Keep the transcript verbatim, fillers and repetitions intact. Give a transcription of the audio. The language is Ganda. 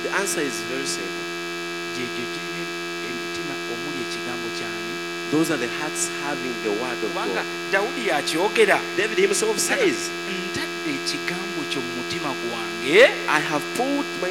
the answer is very simple. Those are the hearts having the word of God. David himself says, I have put my